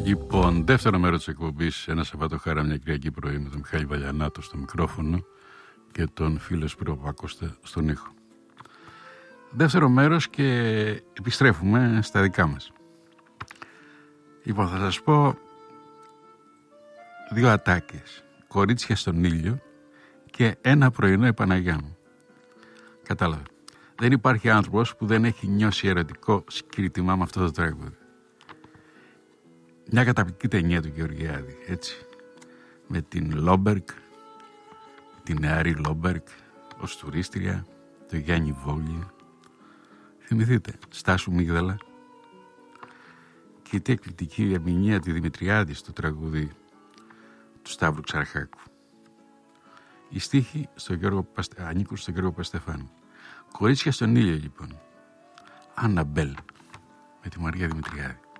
Λοιπόν, δεύτερο μέρος της εκπομπής, ένα Σαββατοχάρα μια Κυριακή πρωί, με τον Μιχάλη Βαλιανάτο στο μικρόφωνο και τον φίλο Σπύρο Παπακώστα στον ήχο. Δεύτερο μέρος και επιστρέφουμε στα δικά μας. Λοιπόν, θα σας πω δύο ατάκες. Κορίτσια στον ήλιο και ένα πρωινό η Παναγιά μου. Κατάλαβε. Δεν υπάρχει άνθρωπος που δεν έχει νιώσει ερωτικό σκρίτημα με αυτό το τραγούδι. Μια καταπληκτική ταινία του Γεωργιάδη, έτσι. Με την Λόμπερκ, την νεαρή Λόμπερκ ως τουρίστρια, το Γιάννη Βόλιο. Θυμηθείτε, Στάσου Μίγδαλα. Και τι εκπληκτική ερμηνεία τη Δημητριάδη στο τραγούδι του Σταύρου Ξαρχάκου. Οι στίχοι ανήκουν στον Γιώργο Παστεφάνου. Κορίτσια στον ήλιο, λοιπόν. Αναμπέλ με τη Μαρία Δημητριάδη.